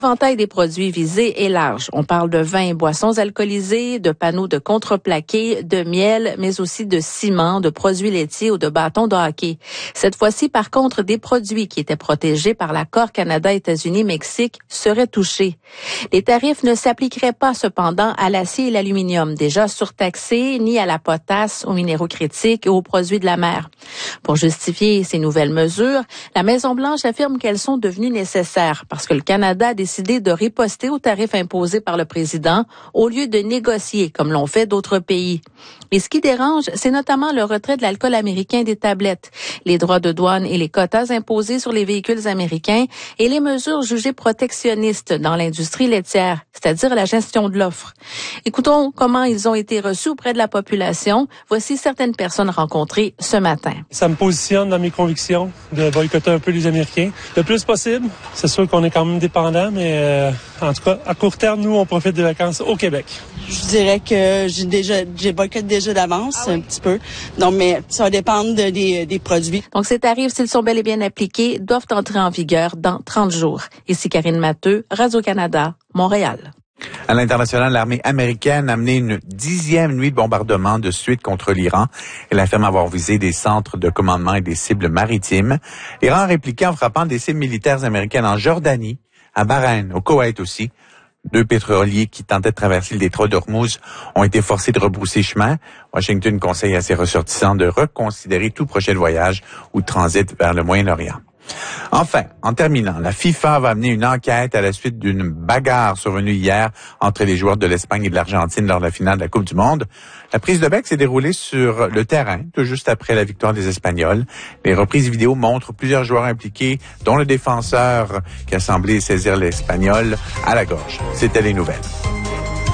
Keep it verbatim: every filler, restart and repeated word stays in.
L'éventail des produits visés est large. On parle de vins et boissons alcoolisés, de panneaux de contreplaqué, de miel, mais aussi de ciment, de produits laitiers ou de bâtons de hockey. Cette fois-ci, par contre, des produits qui étaient protégés par l'accord Canada-États-Unis-Mexique seraient touchés. Les tarifs ne s'appliqueraient pas cependant à l'acier et l'aluminium, déjà surtaxés, ni à la potasse, aux minéraux critiques et aux produits de la mer. Pour justifier ces nouvelles mesures, la Maison-Blanche affirme qu'elles sont devenues nécessaires parce que le Canada a décidé de riposter aux tarifs imposés par le président au lieu de négocier comme l'ont fait d'autres pays. Et ce qui dérange, c'est notamment le retrait de l'alcool américain des tablettes, les droits de douane et les quotas imposés sur les véhicules américains et les mesures jugées protectionnistes dans l'industrie laitière, c'est-à-dire la gestion de l'offre. Écoutons comment ils ont été reçus auprès de la population. Voici certaines personnes rencontrées ce matin. Ça me positionne dans mes convictions de boycotter un peu les Américains. Le plus possible. C'est sûr qu'on est quand même dépendant, mais euh, en tout cas, à court terme, nous, on profite des vacances au Québec. Je dirais que j'ai déjà, j'ai boycotté déjà d'avance, ah oui. un petit peu. Donc, mais ça va dépendre de, des, des produits. Donc, ces tarifs, s'ils sont bel et bien appliqués, doivent entrer en vigueur dans trente jours. Ici Karine Matteux, Radio-Canada, Montréal. À l'international, l'armée américaine a mené une dixième nuit de bombardement de suite contre l'Iran. Elle affirme avoir visé des centres de commandement et des cibles maritimes. L'Iran a répliqué en frappant des cibles militaires américaines en Jordanie, à Bahreïn, au Koweït aussi. Deux pétroliers qui tentaient de traverser le détroit d'Ormuz ont été forcés de rebrousser chemin. Washington conseille à ses ressortissants de reconsidérer tout projet de voyage ou de transit vers le Moyen-Orient. Enfin, en terminant, la FIFA va mener une enquête à la suite d'une bagarre survenue hier entre les joueurs de l'Espagne et de l'Argentine lors de la finale de la Coupe du Monde. La prise de bec s'est déroulée sur le terrain, tout juste après la victoire des Espagnols. Les reprises vidéo montrent plusieurs joueurs impliqués, dont le défenseur qui a semblé saisir l'Espagnol à la gorge. C'était les nouvelles.